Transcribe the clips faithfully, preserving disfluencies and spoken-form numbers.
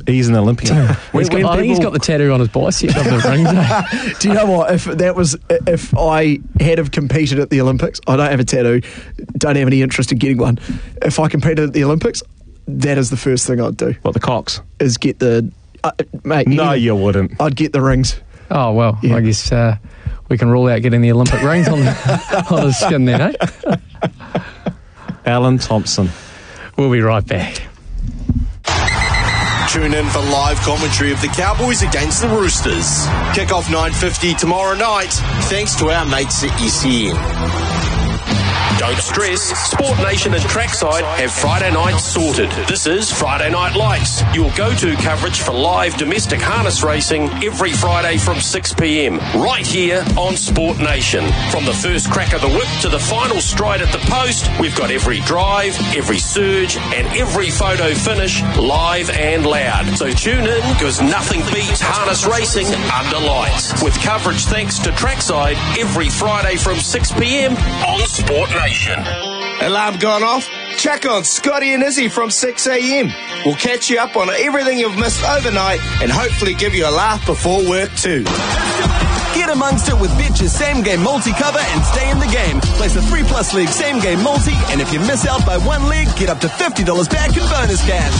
He's an Olympian. He's got, I people... think he's got the tattoo on his bicep of the rings. Eh? Do you know what? If that was, if I had have competed at the Olympics, I don't have a tattoo, don't have any interest in getting one. If I competed at the Olympics, that is the first thing I'd do. What, the cocks? Is get the, uh, mate. No, you, you wouldn't. I'd get the rings. Oh well, yeah. I guess uh, we can rule out getting the Olympic rings on, on his skin then, eh? Alan Thompson. We'll be right back. Tune in for live commentary of the Cowboys against the Roosters. Kick-off nine fifty tomorrow night, thanks to our mates at S E N. Don't stress, Sport Nation and Trackside have Friday night sorted. This is Friday Night Lights, your go-to coverage for live domestic harness racing every Friday from six p.m. right here on Sport Nation. From the first crack of the whip to the final stride at the post, we've got every drive, every surge and every photo finish live and loud. So tune in, because nothing beats harness racing under lights. With coverage thanks to Trackside every Friday from six p.m. on Sport Nation. Alarm gone off? Check on Scotty and Izzy from six a.m. We'll catch you up on everything you've missed overnight and hopefully give you a laugh before work too. Get amongst it with Betcha's Same Game Multi cover and stay in the game. Place a three plus league Same Game Multi, and if you miss out by one leg, get up to fifty dollars back in bonus cash.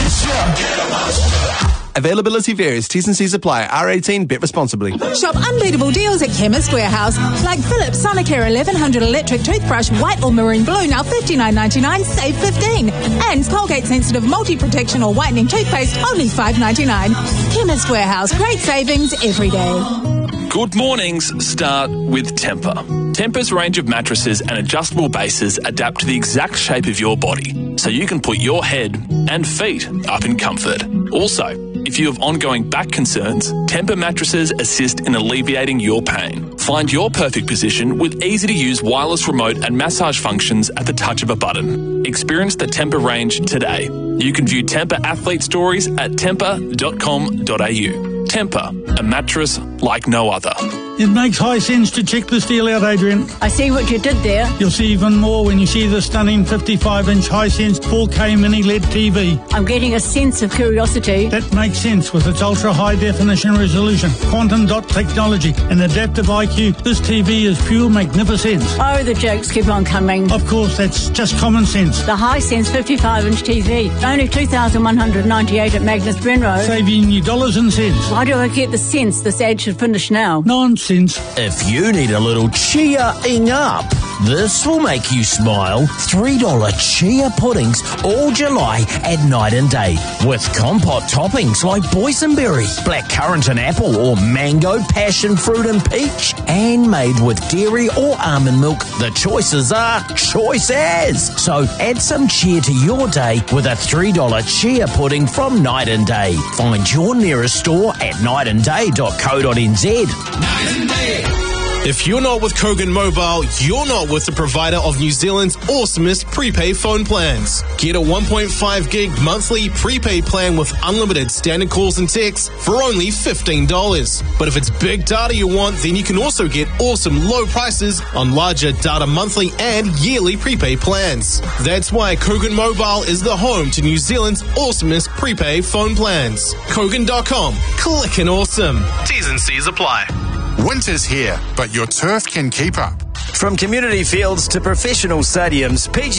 Availability varies. T's and C's apply. R eighteen. Bet responsibly. Shop unbeatable deals at Chemist Warehouse. Like Philips Sonicare eleven hundred electric toothbrush, white or maroon blue, now fifty-nine ninety-nine, save fifteen. And Colgate Sensitive Multi-Protection or Whitening Toothpaste, only five ninety-nine. Chemist Warehouse. Great savings every day. Good mornings start with Tempur. Tempur's range of mattresses and adjustable bases adapt to the exact shape of your body, so you can put your head and feet up in comfort. Also, if you have ongoing back concerns, Tempur mattresses assist in alleviating your pain. Find your perfect position with easy-to-use wireless remote and massage functions at the touch of a button. Experience the Tempur range today. You can view Tempur athlete stories at tempur dot com dot a u. Tempur, a mattress like no other. It makes high sense to check this deal out, Adrian. I see what you did there. You'll see even more when you see the stunning fifty-five inch Hisense four K mini L E D T V. I'm getting a sense of curiosity. That makes sense with its ultra-high definition resolution, quantum dot technology, and adaptive I Q. This T V is pure magnificence. Oh, the jokes keep on coming. Of course, that's just common sense. The Hisense fifty-five inch T V, only two thousand one hundred ninety-eight at Magnus Brenroe. Saving you dollars and cents. Why do I get the sense this ad should finish now? Nonsense. If you need a little cheering up, this will make you smile. three dollar chia puddings all July at Night and Day. With compote toppings like boysenberry, blackcurrant and apple, or mango, passion fruit and peach. And made with dairy or almond milk. The choices are choices. So add some cheer to your day with a three dollar chia pudding from Night and Day. Find your nearest store at night and day dot co dot n z. Night and Day. If you're not with Kogan Mobile, you're not with the provider of New Zealand's awesomest prepaid phone plans. Get a one point five gig monthly prepaid plan with unlimited standard calls and texts for only fifteen dollars. But if it's big data you want, then you can also get awesome low prices on larger data monthly and yearly prepaid plans. That's why Kogan Mobile is the home to New Zealand's awesomest prepaid phone plans. Kogan dot com. Click and awesome. T's and C's apply. Winter's here, but your turf can keep up. From community fields to professional stadiums, P G